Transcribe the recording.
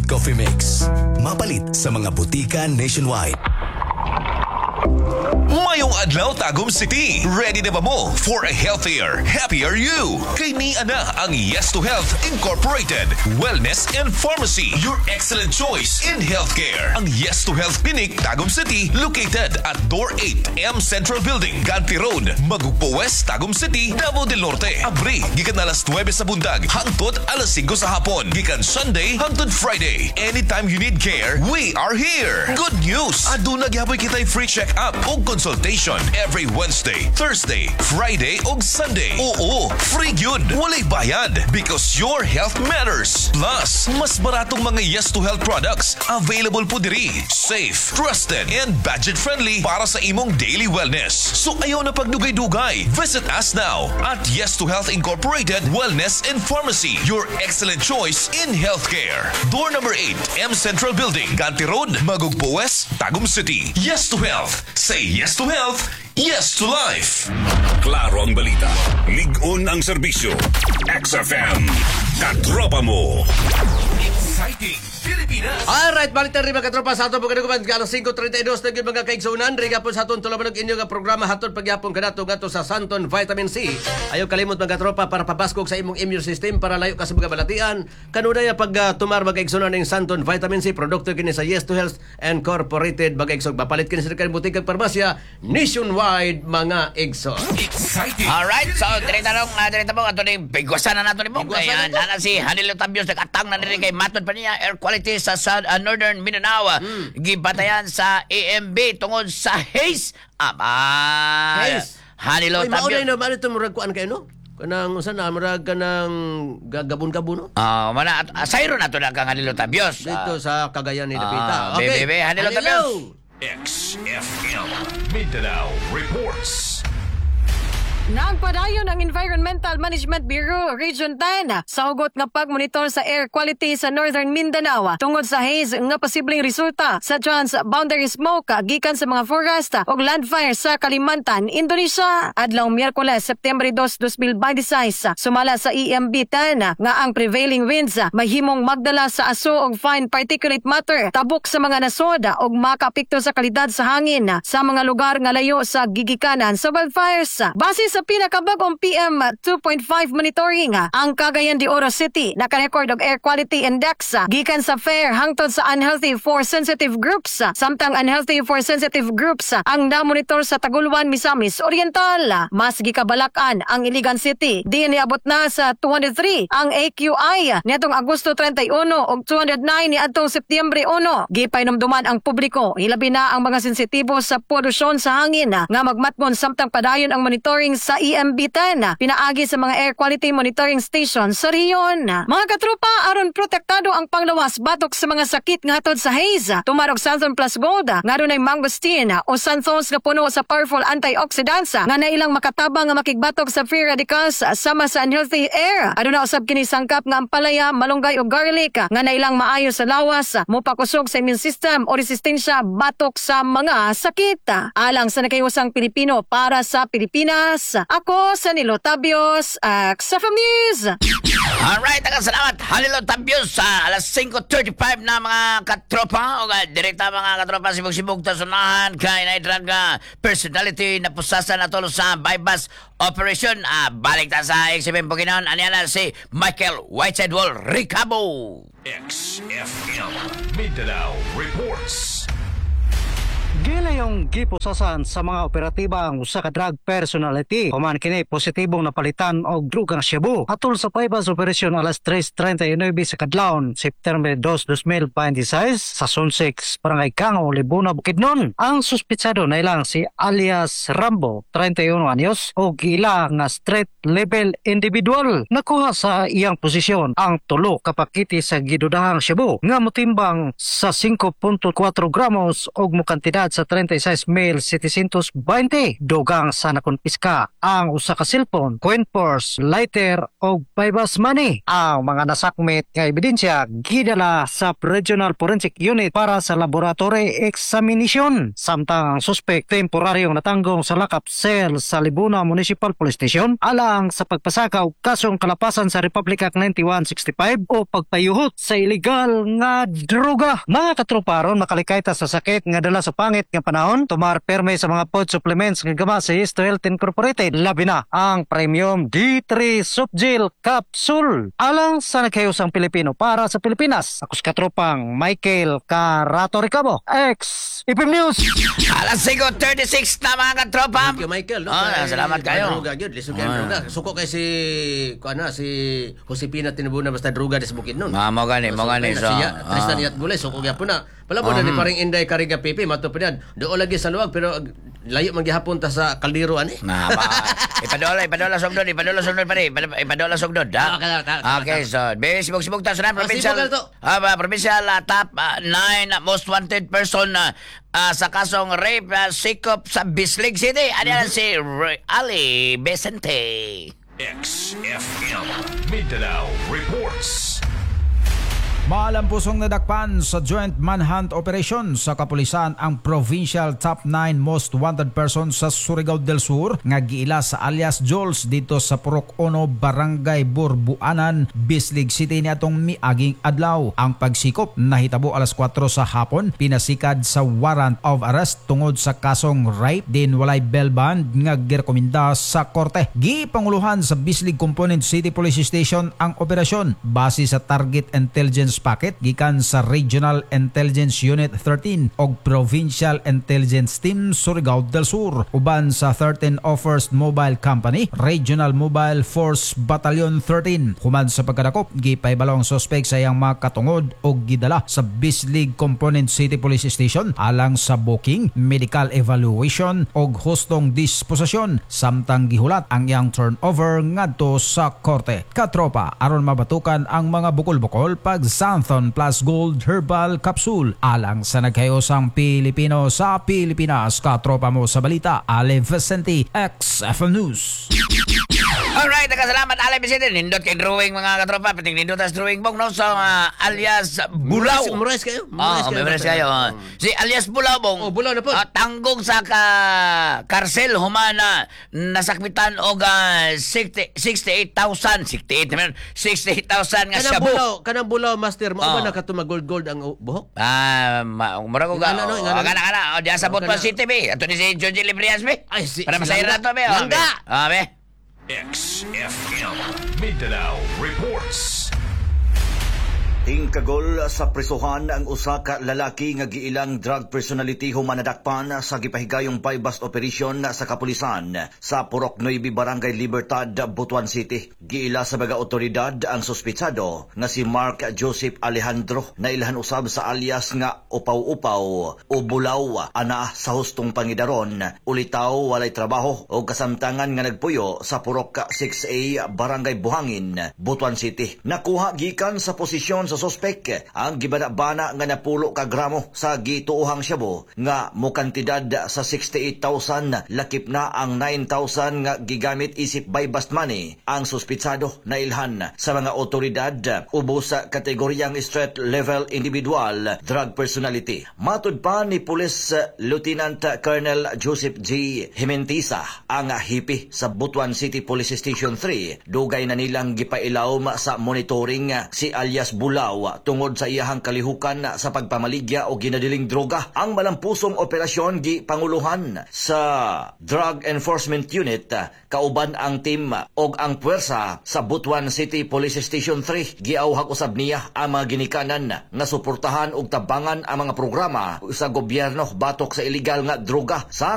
Coffee Mix. Mapalit sa mga butika nationwide. Mayong adlaw Tagum City. Ready na ba mo for a healthier, happier you? Kay ni ana ang Yes to Health Incorporated Wellness and Pharmacy. Your excellent choice in healthcare. Ang Yes to Health Clinic Tagum City located at Door 8 M Central Building, Ganti Road, Magugpo West, Tagum City, Davao del Norte. Abri gikan alas 9 sa bundag hangtod alas 5 sa hapon. Gikan Sunday hangtod Friday. Anytime you need care, we are here. Good news. Aduna gyapon kitay free check-up o consultation every Wednesday, Thursday, Friday ug Sunday. Oo, free gyud. Walay bayad because your health matters. Plus, mas baratong mga Yes to Health products available po diri. Safe, trusted, and budget-friendly para sa imong daily wellness. So ayaw na pagdugay-dugay. Visit us now at Yes to Health Incorporated Wellness and Pharmacy. Your excellent choice in healthcare. Door number 8, M Central Building, Ganti Road, Magugpo West, Tagum City. Yes to Health. Say yes to health, yes to life. Klaro ang balita. Ligon ang serbisyo. XFM. Katropa mo. Exciting Pilipinas. Alright, balik na rin mga katropa sa ato pagkaduguman alas 5:32 na yun mga kaigsunan. Riga po sa aton tulaman ng inyong programa hatod pagyapon kanato gato sa Santon Vitamin C. Ayaw kalimot mga katropa para pabaskog sa imong immune system para layo ka sa mga balatian. Kanunay pag tumar mga kaigsunan ng Santon Vitamin C. Produkto kini sa Yes to Health Incorporated mga igsog. Mapalit kini sa kanilang butikang parmasya nationwide mga igsog. Exciting. Alright, so direta mo ato ni bigwasan na nato ni mo. Kaya nana si Hanilo Tabios nag-atang na rin kay matod pa niya air quality sa Northern Mindanao. Gibatayan sa AMB tungod sa haze. Haze. Hanilo Ay, maunay Tabios. na ba ito murag kuan kayo no? Kanang usan na murag kanang gagabon-gabon no? Mana sayro na to na kang Hanilo Tabios. Dito sa Cagayan ni Dapita. Bebe, Hanilo Tabios. XFM Mindanao Reports. Nagpadayon ang Environmental Management Bureau Region 10 sa hugot nga pagmonitor sa air quality sa Northern Mindanao tungod sa haze nga posibleng resulta sa transboundary smoke gikan sa mga forest o landfire sa Kalimantan, Indonesia. Adlaw Miyerkules, September 2, 2026, sumala sa EMB 10 nga ang prevailing winds mahimong magdala sa aso og fine particulate matter tabok sa mga nasod og makaapekto sa kalidad sa hangin sa mga lugar nga layo sa gigikanan sa wildfires. Base sa pinakabagong PM 2.5 monitoring, ang Cagayan de Oro City nakarecord og air quality index gikan sa fair hangtod sa unhealthy for sensitive groups, samtang unhealthy for sensitive groups ang namonitor sa Taguluan, Misamis Oriental. Mas gikabalakan ang Iligan City, di niabot na sa 203 ang AQI niadtong Agosto 31 ug 209 niadtong Setyembre 1. Gipainomduman ang publiko hilabi na ang mga sensitibo sa polusyon sa hangin nga magmatmon samtang padayon ang monitoring sa EMB 10 pinaagi sa mga air quality monitoring station sa riyon. Mga katropa, aron protektado ang panglawas batok sa mga sakit nga hatod sa haze, tumarog Santhon Plus Gold nga dunay mangosteen o santhos nga puno sa powerful antioxidants nga nailang makatabang nga makigbatok sa free radicals sama sa unhealthy air. Aduna usab kini sangkap nga ampalaya, malunggay o garlic nga nailang maayo sa lawas, mopakusog sa immune system o resistensya batok sa mga sakit. Alang sa nakayusang Pilipino para sa Pilipinas, ako sa Nilo Tabios, XFM News. Alright, salamat Hanilo Tabios sa alas 5:35 na mga katropa o direkta mga katropa sibog-sibog tasunahan kay naitran ka personality na pusasa na tolo sa bypass operation. Balik ta sa XFM Puginaon. Aniana si Michael Whiteside-Wall Ricabo. XFM Mindanao Reports. Gilayong gipusasan sa mga operatibang usa ka drug personality human kini positibong napalitan og drugang Cebu atol sa bypass operasyon alas 3:39 sa kadlawon September 2, 2026 sa Zone 6 Barangay Kango, Libuna, Bukidnon. Ang suspitsado na ilang si alias Rambo, 31 anyos o ila nga street level individual. Nakuha sa iyang posisyon ang tulo ka pakiti sa gidudahang Cebu nga motimbang sa 5.4 gramos og mukantidad hangtod sa 36,720 dugang sa nakonpiska ang usa ka cellphone, coin purse, lighter o paybas money. Ang mga nasakmit nga ebidensya gidala sa Regional Forensic Unit para sa laboratory examination. Samtang ang suspect temporaryong natanggong sa lakap cell sa Libuna Municipal Police Station alang sa pagpasakaw kasong kalapasan sa Republic Act 9165 o pagpayuhot sa illegal nga droga. Mga katropa, ron makalikay ta sa sakit nga dala sa pangit nga panahon, tumar perme sa mga food supplements nga gama sa Yes to Health Incorporated. Labi na ang Premium D3 Subgel Capsule alang sa naghayusang Pilipino para sa Pilipinas. Ako sa katropang Michael Carato Ricabo, ex-IPM News. Alas 5:36 na mga katropa. Thank you, Michael. No? Salamat kayo. Droga, yun. Lisod kayo, droga. Suko kay si Josepina Tinubuna basta droga des bukid nun. Mo gani. So, Tristan Yat Gulay, suko gyapon na. Pala mo na ni paring Inday Kariga Pipi, matupad. Doon lagi sa luwag, pero layo man gihapon ta sa kaldero ani. Ipadola sugdod pare. Ipadola sugdod. Okay, so sibog ta sa provincial. Provincial top 9 most wanted person sa kasong rape sikop sa Bislig City. Ano si Ali Becente. XFM Mindanao Reports. Maalam pusong nadakpan sa joint manhunt operation sa kapulisan ang provincial top 9 most wanted person sa Surigao del Sur nga giila sa alias Jules dito sa Purok 1 Barangay Burbuanan, Bislig City niadtong miaging adlaw. Ang pagsikop nahitabo alas 4 sa hapon, pinasikad sa warrant of arrest tungod sa kasong rape din walay bail bond nga girekomenda sa korte. Gipanguluhan sa Bislig Component City Police Station ang operasyon base sa target intelligence packet gikan sa Regional Intelligence Unit 13 og Provincial Intelligence Team Surigao del Sur uban sa 13 First Mobile Company, Regional Mobile Force Battalion 13. Human sa pagkadakop, gipahibalo ang suspect sa iyang mga katungod og gidala sa Bislig Component City Police Station alang sa booking, medical evaluation og hustong disposisyon samtang gihulat ang iyang turnover ngadto sa korte. Katropa, aron mabatukan ang mga bukol-bukol pag Santhon Plus Gold Herbal Capsule alang sa naghayosang Pilipino sa Pilipinas. Katropa mo sa balita, Ale Vicente, XFM News. Alright, nakasalamat Ale Vicente. Nindot kay drawing mga katropa. Pating nindot as drawing bong no sa alias Bulaw. Memorize kayo? Memorize kayo. Si alias Bulaw bong. Oh, Bulaw na po. Tanggong sa karsel humana nasakmitan og 68,000 nga shabu. Kanang Bulaw master mo ba nakatuma gold ang buhok? Mura ko kana. O diya sa Butwan City be. Ato ni si Joji Librias be. Para masayra to be. Langga. Be. XFM Mindanao Reports. Tingkagol sa presohan ang usa ka lalaki nga giilang drug personality humanadakpan sa gipahigayong bypass operation sa kapulisan sa Purok 9 Barangay Libertad, Butuan City. Giila sa mga otoridad ang suspitsado nga si Mark Joseph Alejandro na ilahan usab sa alias nga Upaw-Upaw o Bulaw, ana sa hustong pangidaron, ulitaw walay trabaho o kasamtangan nga nagpuyo sa Purok 6A Barangay Buhangin, Butuan City. Nakuha gikan sa posisyon sa suspek ang gibana-bana nga napulo ka gramo sa gituuhang shabu nga mukantidad sa 68,000, lakip na ang 9,000 nga gigamit isip bypass money. Ang suspitsado na ilhan sa mga otoridad ubos sa kategoryang street level individual drug personality. Matud pa ni Police Lieutenant Colonel Joseph G. Jimentisa ang hipi sa Butuan City Police Station 3. Dugay na nilang gipailawom sa monitoring si alias Bulaw tungod sa iyahang kalihukan sa pagpamaligya o ginadiling droga. Ang malampusong operasyon gipanguluhan sa Drug Enforcement Unit kauban ang team og ang puwersa sa Butuan City Police Station 3. Giauhag usab niya ang mga ginikanan nga suportahan og tabangan ang mga programa sa gobyerno batok sa illegal nga droga sa